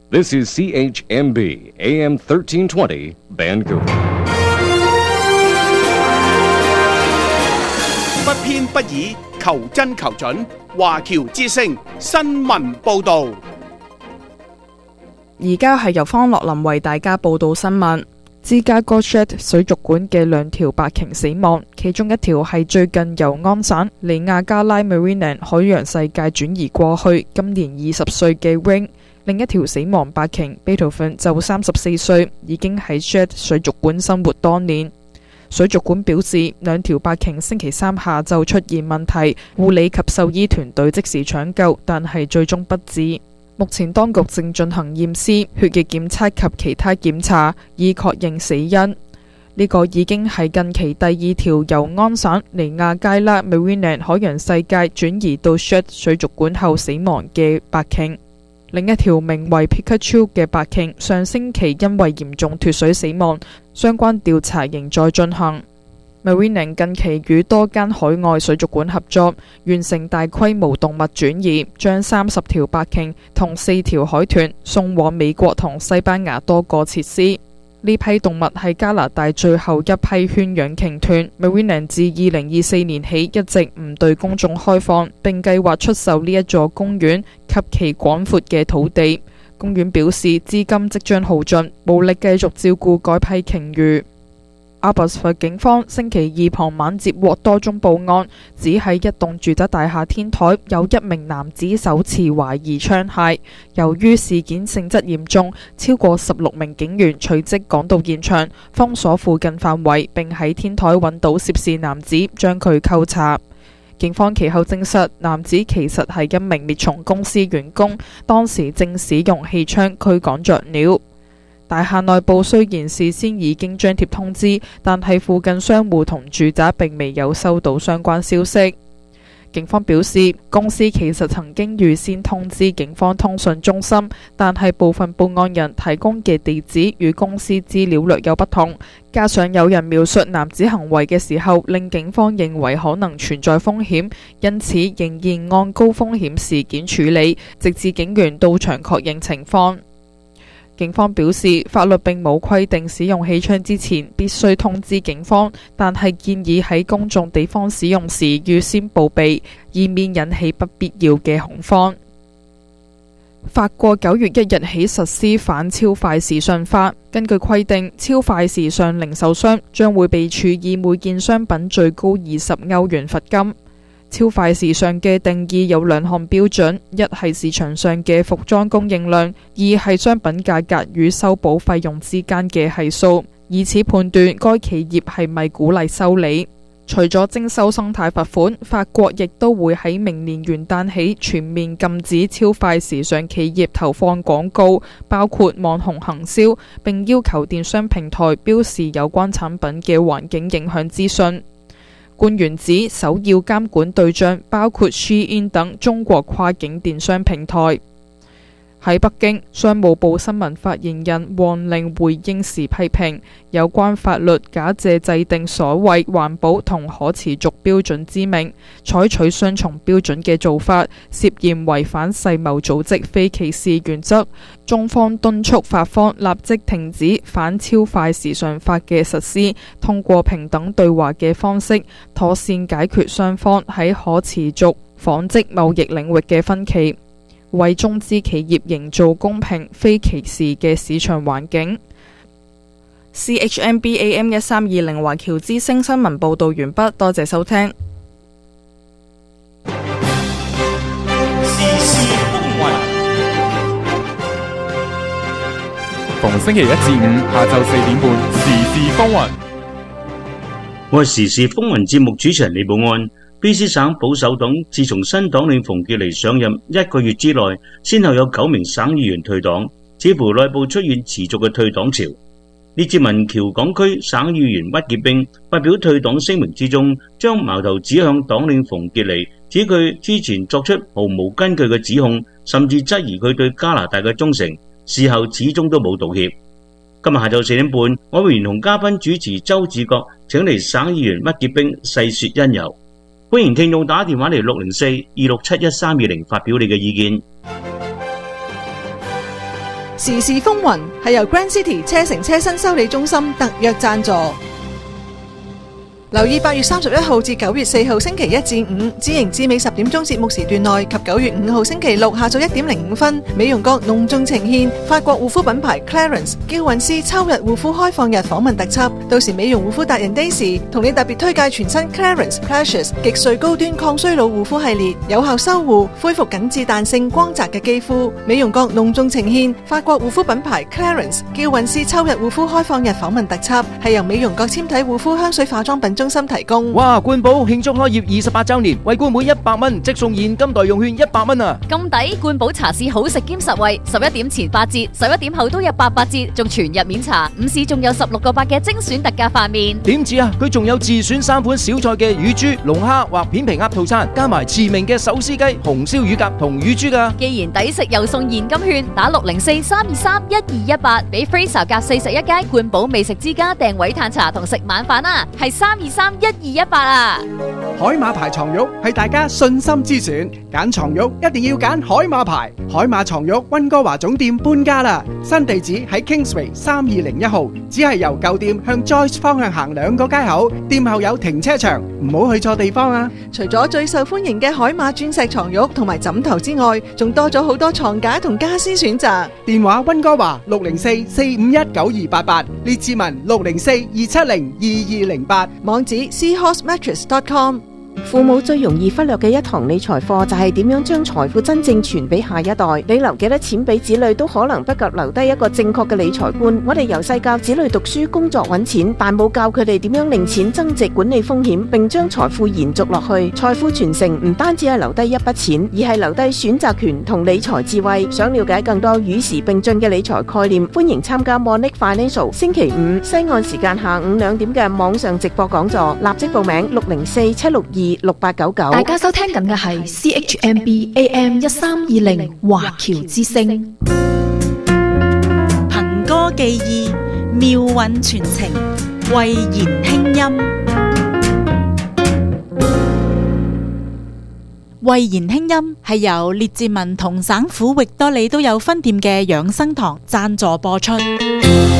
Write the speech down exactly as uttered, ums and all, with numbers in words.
This is C H M B A M thirteen twenty Vancouver。 不偏不倚，求真求準。華僑之聲新聞報導。 而家係由方樂林為大家報道新聞。芝加哥 Shedd 水族館嘅兩條白鯨死亡，其中一條係最近由安省尼亞加拉 Marineland 海洋世界轉移過去，今年二十歲嘅 Wing。另一條死亡白鯨 Beethoven 就三十四歲，已經喺 Shedd 水族館生活多年。水族館表示，兩條白鯨星期三下晝出現問題，護理及獸醫團隊即時搶救，但係最終不治。目前當局正進行驗屍、血液檢測及其他檢查，以確認死因。呢個已經係近期第二條由安省尼亞加拉 Marineland 海洋世界轉移到 Shedd 水族館後死亡嘅白鯨。另一條名為 Pikachu 嘅白鯨上星期因為嚴重脫水死亡，相關調查仍在進行。Marineland 近期與多間海外水族館合作，完成大規模動物轉移，將三十條白鯨同四條海豚送往美國同西班牙多個設施。呢批動物係加拿大最後一批圈養鯨豚。Marineland 自二零二四年起一直唔對公眾開放，並計劃出售呢一座公園及其廣闊嘅土地。公園表示資金即將耗盡，無力繼續照顧該批鯨魚。阿伯斯福警方星期二傍晚接獲多宗報案，指喺一棟住宅大廈天台有一名男子手持懷疑槍械。由於事件性質嚴重，超過十六名警員隨即趕到現場，封鎖附近範圍，並喺天台揾到涉事男子，將佢扣查。警方其後證實，男子其實係一名滅蟲公司員工，當時正使用氣槍驅趕雀鳥。大廈內部雖然事先已經張貼通知，但係附近商戶同住宅並未有收到相關消息。警方表示，公司其實曾經預先通知警方通訊中心，但係部分報案人提供嘅地址與公司資料略有不同，加上有人描述男子行為嘅時候，令警方認為可能存在風險，因此仍然按高風險事件處理，直至警員到場確認情況。警方表示，法律並冇規定使用氣槍之前必須通知警方，但係建議喺公眾地方使用時預先報備，以免引起不必要嘅恐慌。法國九月一日起實施反超快時尚法，根據規定，超快時尚零售商將會被處以每件商品最高二十歐元罰金。超快時尚嘅定義有兩項標準，一係市場上嘅服裝供應量，二係商品價格與修補費用之間嘅係數，以此判斷該企業係咪鼓勵修理。除咗徵收生態罰款，法國亦都會喺明年元旦起全面禁止超快時尚企業投放廣告，包括網紅行銷，並要求電商平台標示有關產品嘅環境影響資訊。官員指，首要監管對象包括 Shein 等中國跨境電商平台。喺北京，商務部新聞發言人王玲回應時批評，有關法律假借制定所謂環保同可持續標準之名，採取雙重標準嘅做法，涉嫌違反世貿組織非歧視原則。中方敦促法方立即停止反超快時尚法嘅實施，通過平等對話嘅方式，妥善解決雙方喺可持續紡織貿易領域嘅分歧，為中資企業營造公平、非歧視嘅市場環境。C H M B A M 一三二零華僑之聲新聞報道完畢，多謝收聽。 時事風雲， 逢星期一至五下晝四點半，時事風雲。 我係時事風雲節目主持人李寶安。B C 省保守黨自從新黨領馮傑尼上任一個月之內，先後有九名省議員退黨，似乎內部出現持續嘅退黨潮。列治文僑港區省議員屈潔冰發表退黨聲明之中，將矛頭指向黨領馮傑尼，指佢之前作出毫無根據嘅指控，甚至質疑佢對加拿大嘅忠誠，事後始終都冇道歉。今日下晝四點半，我會連同嘉賓主持周志國請嚟省議員屈潔冰細說因由。歡迎聽眾打電話嚟六零四二六七一三二零發表你嘅意見。 時事風雲係由 Grand City 車城車身修理中心特約贊助。留意八月三十一號至九月四號星期一至五，知盈至美十點鐘節目時段內及九月五號星期六下晝一點零五分，美容閣隆重呈獻法國護膚品牌 Clarins 嬌韻詩秋日護膚開放日訪問特輯。到時美容護膚達人 Daisy 同你特別推介全新 Clarins Precious 極萃高端抗衰老護膚系列，有效修護恢復緊致彈性光澤嘅肌膚。美容閣隆重呈獻法國護膚品牌 Clarins 嬌韻詩秋日護膚開放日訪問特輯，係由美容閣纖體護膚香水化妝品中心提供。 哇！冠寶慶祝開業二十八周年，為冠滿一百蚊即送現金代用券一百蚊啊！ 咁抵！冠寶茶市好食兼實惠，十一點前八折，十一點後都有八八折，仲全日免查。午市仲有十六個八嘅精選特價飯麵。 點止啊！佢仲有自選三款小菜嘅乳豬、龍蝦或片皮鴨套餐，加埋馳名嘅手撕雞、紅燒乳鴿同乳豬噶。 既然抵食又送現金券，打六零四三二三一二一八，俾 Fraser 夾四十一街冠寶美食之家訂位嘆茶同食晚飯啊！係三二三一。一二一八啊！ 海馬牌床褥係大家信心之選，揀床褥一定要揀海馬牌。海馬床褥溫哥華總店搬家啦，新地址喺 Kingsway 三二零一號，只係由舊店向 Joyce 方向行兩個街口，店後有停車場，唔好去錯地方啊！ 除咗最受歡迎嘅海馬鑽石床褥同埋枕頭之外，仲多咗好多床架同家私選擇。 電話溫哥華六零四四五一九二八八，列治文六零四二七零二二零八， 網址 seahorse mattress dot com。 父母最容易忽略嘅一堂理財課就係點樣將財富真正傳俾下一代。你留幾多錢俾子女都可能不及留低一個正確嘅理財觀。我哋由細教子女讀書、工作、揾錢，但冇教佢哋點樣令錢增值、管理風險，並將財富延續落去。財富傳承唔單止係留低一筆錢，而係留低選擇權同理財智慧。想了解更多與時並進嘅理財概念，歡迎參加 Monique Financial 星期五西岸時間下午兩點嘅網上直播講座，立即報名六零四七六二六八九九。 大家收聽緊嘅係 C H M B A M 一三二零華僑之聲， 憑歌寄意，妙韻傳情，慧言輕音。慧言輕音係由列治文同省府域多利都有分店嘅養生堂贊助播出。